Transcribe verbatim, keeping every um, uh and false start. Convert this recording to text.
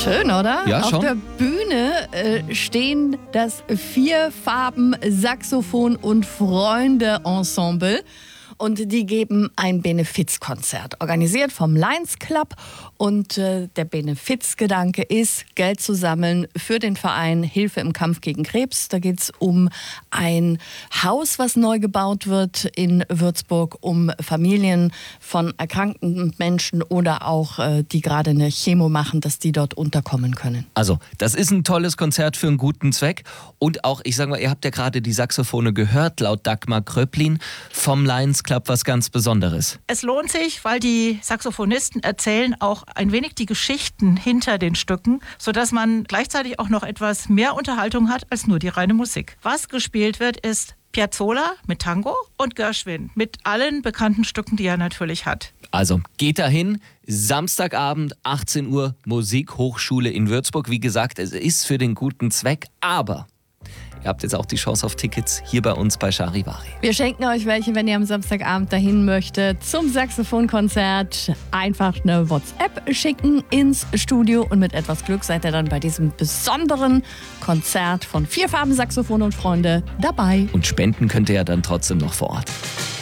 Schön, oder? Ja, Auf schon. der Bühne äh, stehen das Vierfarben-Saxophon- und Freunde-Ensemble. Und die geben ein Benefizkonzert, organisiert vom Lions Club. Und äh, der Benefizgedanke ist, Geld zu sammeln für den Verein Hilfe im Kampf gegen Krebs. Da geht es um ein Haus, was neu gebaut wird in Würzburg, um Familien von erkrankten Menschen oder auch äh, die gerade eine Chemo machen, dass die dort unterkommen können. Also, das ist ein tolles Konzert für einen guten Zweck. Und auch, ich sage mal, ihr habt ja gerade die Saxophone gehört, laut Dagmar Kröplin vom Lions Club, was ganz Besonderes. Es lohnt sich, weil die Saxophonisten erzählen auch ein wenig die Geschichten hinter den Stücken, sodass man gleichzeitig auch noch etwas mehr Unterhaltung hat als nur die reine Musik. Was gespielt wird, ist Piazzolla mit Tango und Gershwin mit allen bekannten Stücken, die er natürlich hat. Also geht dahin, Samstagabend, achtzehn Uhr, Musikhochschule in Würzburg. Wie gesagt, es ist für den guten Zweck, aber ihr habt jetzt auch die Chance auf Tickets hier bei uns bei Charivari. Wir schenken euch welche, wenn ihr am Samstagabend dahin möchtet zum Saxophonkonzert. Einfach eine WhatsApp schicken ins Studio und mit etwas Glück seid ihr dann bei diesem besonderen Konzert von Vierfarben Saxophon und Freunde dabei. Und spenden könnt ihr ja dann trotzdem noch vor Ort.